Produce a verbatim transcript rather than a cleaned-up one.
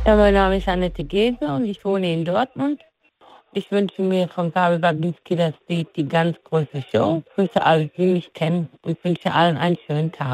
Ja, mein Name ist Annette Gese und ich wohne in Dortmund. Ich wünsche mir von Kavel Babinski das Lied „Die ganz große Show“. Grüße alle, die mich kennen und wünsche allen einen schönen Tag.